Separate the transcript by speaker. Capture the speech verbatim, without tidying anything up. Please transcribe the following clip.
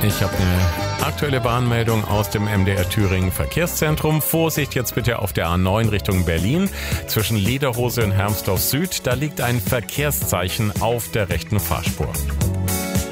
Speaker 1: Ich habe eine aktuelle Bahnmeldung aus dem M D R Thüringen Verkehrszentrum. Vorsicht jetzt bitte auf der A neun Richtung Berlin. Zwischen Lederhose und Hermsdorf Süd, da liegt ein Verkehrszeichen auf der rechten Fahrspur.